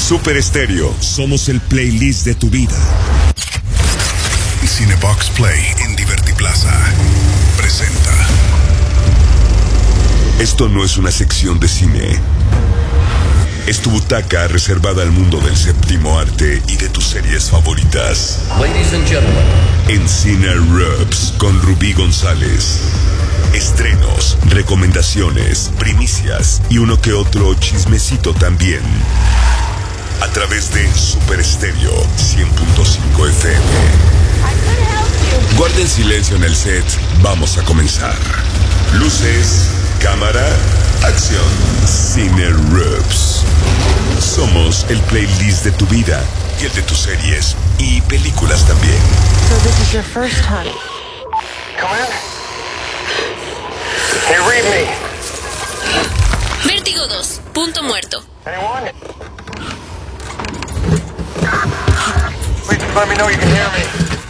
Super Estéreo, somos el playlist de tu vida. Cinebox Play en Divertiplaza presenta. Esto no es una sección de cine. Es tu butaca reservada al mundo del séptimo arte y de tus series favoritas. Ladies and gentlemen. En Cine Rubs con Rubí González. Estrenos, recomendaciones, primicias y uno que otro chismecito también. A través de Super Estéreo 100.5 FM. Guarden silencio en el set. Vamos a comenzar. Luces, cámara, acción. Cine Rubs. Somos el playlist de tu vida y el de tus series y películas también. So this is your first time. Come in. Hey, read me. Vértigo 2, punto muerto. Anyone? Please let me know you can hear me.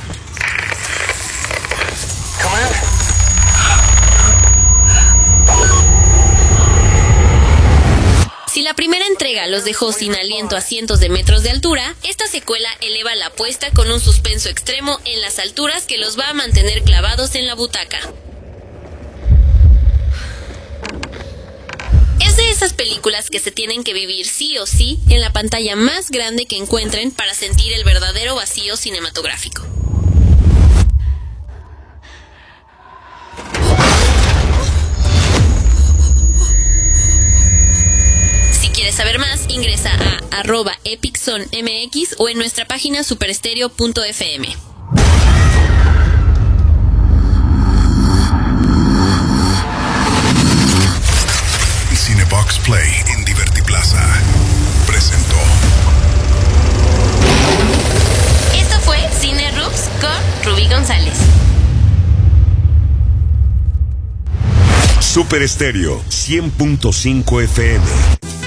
Come in. Si la primera entrega los dejó sin aliento a cientos de metros de altura, esta secuela eleva la apuesta con un suspenso extremo en las alturas que los va a mantener clavados en la butaca. Es de esas películas que se tienen que vivir sí o sí en la pantalla más grande que encuentren para sentir el verdadero vacío cinematográfico. Si quieres saber más, ingresa a @EpicSonMX o en nuestra página superestereo.fm. Cinebox Play en Divertiplaza presentó. Esto fue Cine Rubs con Rubí González. Super Estéreo 100.5 FM.